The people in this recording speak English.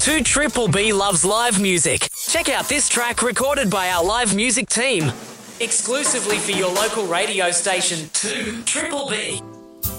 2 Triple B loves live music. Check out this track recorded by our live music team. Exclusively for your local radio station, 2 Triple B.